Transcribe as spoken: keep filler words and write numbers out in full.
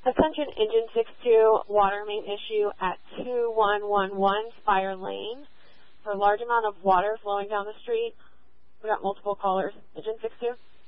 Attention engine six two, water main issue at two one one one Spire Lane. For a large amount of water flowing down the street. We got multiple callers. Engine six two.